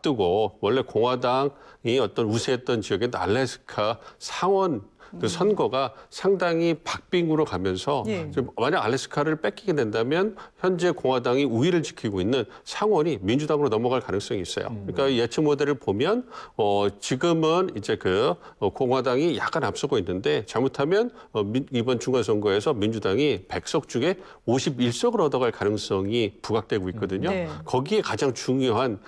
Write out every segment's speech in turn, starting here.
앞두고 원래 공화당이 어떤 우세했던 지역인 알래스카 상원 그 선거가 상당히 박빙으로 가면서 예. 만약 알래스카를 뺏기게 된다면 현재 공화당이 우위를 지키고 있는 상원이 민주당으로 넘어갈 가능성이 있어요. 그러니까 예측 모델을 보면 지금은 이제 공화당이 약간 앞서고 있는데 잘못하면 이번 중간선거에서 민주당이 100석 중에 51석을 얻어갈 가능성이 부각되고 있거든요. 네. 거기에 가장 중요한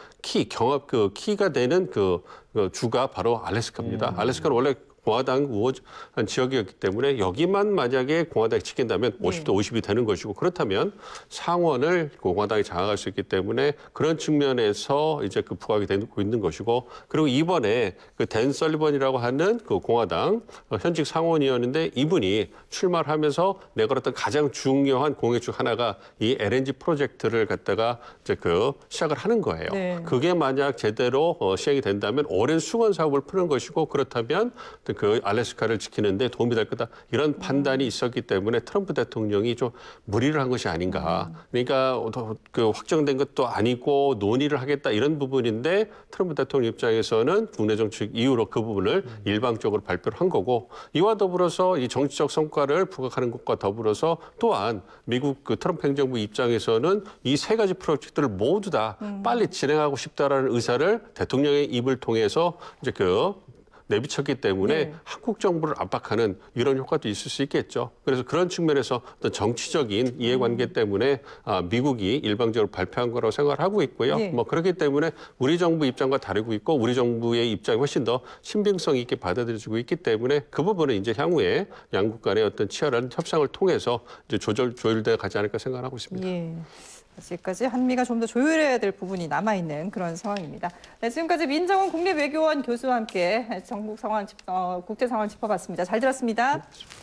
키가 되는 주가 바로 알래스카입니다. 알래스카는 원래 공화당 우호한 지역이었기 때문에 여기만 만약에 공화당이 지킨다면 50대 50이 되는 것이고 그렇다면 상원을 공화당이 장악할 수 있기 때문에 그런 측면에서 이제 부각이 되고 있는 것이고 그리고 이번에 댄 설리번이라고 하는 공화당 현직 상원의원인데 이분이 출마를 하면서 내걸었던 가장 중요한 공약 중 하나가 이 LNG 프로젝트를 갖다가 이제 시작을 하는 거예요. 네. 그게 만약 제대로 시행이 된다면 오랜 수건 사업을 푸는 것이고 그렇다면 알래스카를 지키는데 도움이 될 거다. 이런 판단이 있었기 때문에 트럼프 대통령이 좀 무리를 한 것이 아닌가. 그러니까 확정된 것도 아니고 논의를 하겠다 이런 부분인데 트럼프 대통령 입장에서는 국내 정책 이후로 그 부분을 일방적으로 발표를 한 거고 이와 더불어서 이 정치적 성과를 부각하는 것과 더불어서 또한 미국 트럼프 행정부 입장에서는 이 세 가지 프로젝트를 모두 다 빨리 진행하고 싶다라는 의사를 대통령의 입을 통해서 이제 내비쳤기 때문에 한국 정부를 압박하는 이런 효과도 있을 수 있겠죠. 그래서 그런 측면에서 어떤 정치적인 이해관계 때문에 미국이 일방적으로 발표한 거라고 생각을 하고 있고요. 그렇기 때문에 우리 정부 입장과 다르고 있고 우리 정부의 입장이 훨씬 더 신빙성 있게 받아들여지고 있기 때문에 그 부분은 이제 향후에 양국 간의 어떤 치열한 협상을 통해서 이제 조율돼 가지 않을까 생각하고 있습니다. 예. 아직까지 한미가 좀 더 조율해야 될 부분이 남아있는 그런 상황입니다. 네, 지금까지 민정훈 국립외교원 교수와 함께 전국 상황, 국제 상황 짚어봤습니다. 잘 들었습니다.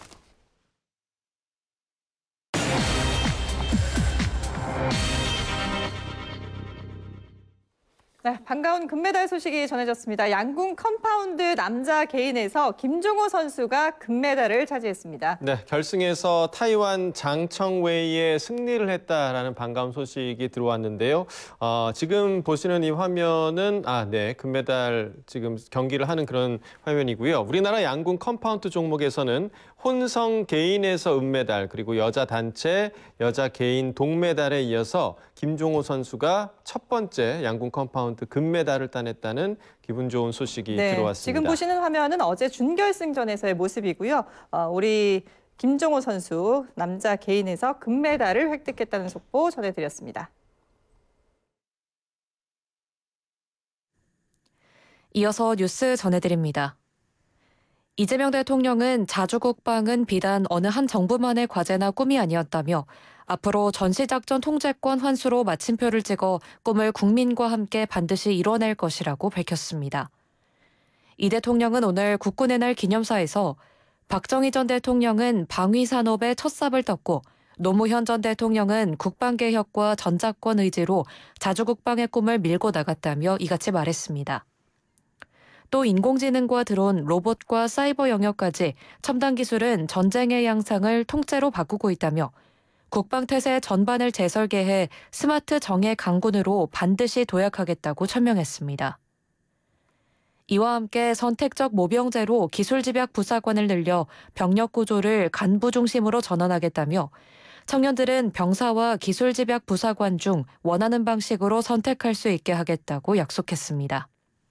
네, 반가운 금메달 소식이 전해졌습니다. 양궁 컴파운드 남자 개인에서 김종호 선수가 금메달을 차지했습니다. 네, 결승에서 타이완 장청웨이에 승리를 했다라는 반가운 소식이 들어왔는데요. 지금 보시는 이 화면은 금메달 지금 경기를 하는 그런 화면이고요. 우리나라 양궁 컴파운드 종목에서는 혼성 개인에서 은메달 그리고 여자 단체, 여자 개인 동메달에 이어서 김종호 선수가 첫 번째 양궁 컴파운드 금메달을 따냈다는 기분 좋은 소식이 들어왔습니다. 지금 보시는 화면은 어제 준결승전에서의 모습이고요. 우리 김종호 선수 남자 개인에서 금메달을 획득했다는 속보 전해드렸습니다. 이어서 뉴스 전해드립니다. 이재명 대통령은 자주국방은 비단 어느 한 정부만의 과제나 꿈이 아니었다며 앞으로 전시작전 통제권 환수로 마침표를 찍어 꿈을 국민과 함께 반드시 이뤄낼 것이라고 밝혔습니다. 이 대통령은 오늘 국군의 날 기념사에서 박정희 전 대통령은 방위산업의 첫 삽을 떴고 노무현 전 대통령은 국방개혁과 전작권 의지로 자주국방의 꿈을 밀고 나갔다며 이같이 말했습니다. 또 인공지능과 드론, 로봇과 사이버 영역까지 첨단 기술은 전쟁의 양상을 통째로 바꾸고 있다며 국방태세 전반을 재설계해 스마트 정예 강군으로 반드시 도약하겠다고 천명했습니다. 이와 함께 선택적 모병제로 기술집약 부사관을 늘려 병력 구조를 간부 중심으로 전환하겠다며 청년들은 병사와 기술집약 부사관 중 원하는 방식으로 선택할 수 있게 하겠다고 약속했습니다.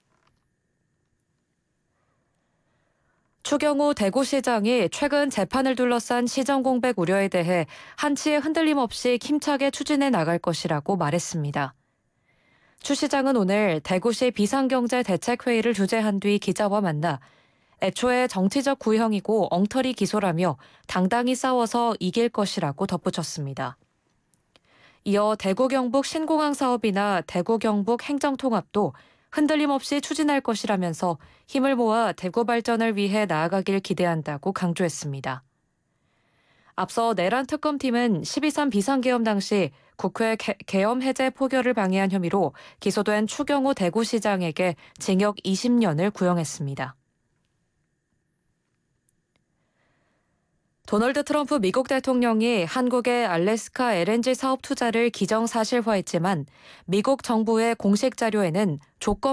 추경호 대구시장이 최근 재판을 둘러싼 시정 공백 우려에 대해 한치의 흔들림 없이 힘차게 추진해 나갈 것이라고 말했습니다. 추 시장은 오늘 대구시 비상경제대책회의를 주재한 뒤 기자와 만나 애초에 정치적 구형이고 엉터리 기소라며 당당히 싸워서 이길 것이라고 덧붙였습니다. 이어 대구 경북 신공항 사업이나 대구 경북 행정통합도 흔들림 없이 추진할 것이라면서 힘을 모아 대구 발전을 위해 나아가길 기대한다고 강조했습니다. 앞서 내란 특검팀은 12.3 비상계엄 당시 국회 계엄 해제 포결을 방해한 혐의로 기소된 추경호 대구시장에게 징역 20년을 구형했습니다. 도널드 트럼프 미국 대통령이 한국의 알래스카 LNG 사업 투자를 기정사실화했지만 미국 정부의 공식 자료에는 조건